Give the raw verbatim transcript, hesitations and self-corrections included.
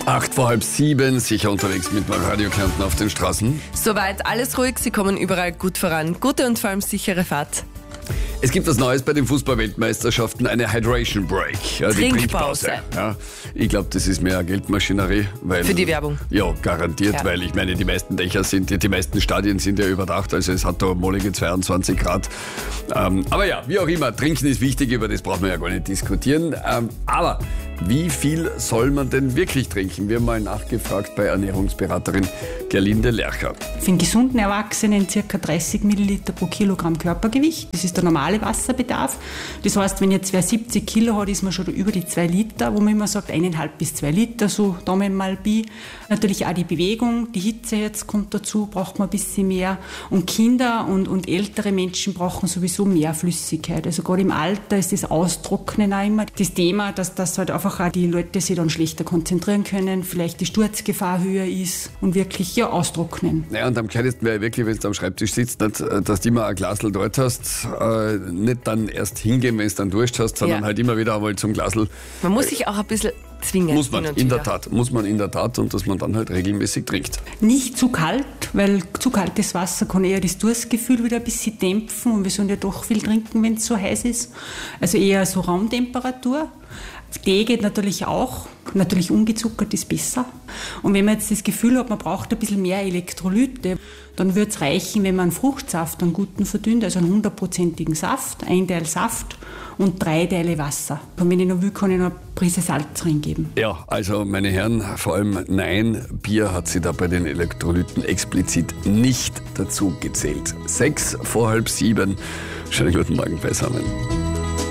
Acht vor halb sieben, sicher unterwegs mit Radio Kärnten auf den Straßen. Soweit alles ruhig, Sie kommen überall gut voran. Gute und vor allem sichere Fahrt. Es gibt was Neues bei den Fußball-Weltmeisterschaften, eine Hydration Break. Ja, die Trinkpause. Ja, ich glaube, das ist mehr Geldmaschinerie. Weil, Für die Werbung. Ja, garantiert, Ja. weil ich meine, die meisten Dächer sind, die, die meisten Stadien sind ja überdacht, also es hat da mollige zweiundzwanzig Grad. Ähm, aber ja, wie auch immer, trinken ist wichtig, über das brauchen wir ja gar nicht diskutieren. Ähm, aber wie viel soll man denn wirklich trinken? Wir haben mal nachgefragt bei Ernährungsberaterin Gerlinde Lercher. Für einen gesunden Erwachsenen ca. dreißig Milliliter pro Kilogramm Körpergewicht. Das ist der normale Wasserbedarf. Das heißt, wenn jetzt wer siebzig Kilo hat, ist man schon über die zwei Liter, wo man immer sagt, eineinhalb bis zwei Liter, so Daumen mal Pi. Natürlich auch die Bewegung, die Hitze jetzt kommt dazu, braucht man ein bisschen mehr. Und Kinder und, und ältere Menschen brauchen sowieso mehr Flüssigkeit. Also gerade im Alter ist das Austrocknen auch immer das Thema, dass das halt einfach auch die Leute sich dann schlechter konzentrieren können, vielleicht die Sturzgefahr höher ist und wirklich ja austrocknen. Ja, und am gescheitesten wäre wirklich, wenn du am Schreibtisch sitzt, nicht, dass du immer ein Glasl dort hast, äh, nicht dann erst hingehen, wenn du dann Durst hast, sondern Ja. halt immer wieder einmal zum Glasl. Man muss sich auch ein bisschen zwingen. Muss man, hin und in der wieder. Tat, muss man in der Tat und dass man dann halt regelmäßig trinkt. Nicht zu kalt, weil zu kaltes Wasser kann eher das Durstgefühl wieder ein bisschen dämpfen und wir sollen ja doch viel trinken, wenn es so heiß ist. Also eher so Raumtemperatur. Tee geht natürlich auch, natürlich ungezuckert ist besser. Und wenn man jetzt das Gefühl hat, man braucht ein bisschen mehr Elektrolyte, dann würde es reichen, wenn man einen Fruchtsaft, einen guten verdünnt, also einen hundertprozentigen Saft, ein Teil Saft und drei Teile Wasser. Und wenn ich noch will, kann ich noch eine Prise Salz reingeben. Ja, also meine Herren, vor allem nein, Bier hat sie da bei den Elektrolyten explizit nicht dazu gezählt. Sechs vor halb sieben. Schönen guten Morgen beisammen.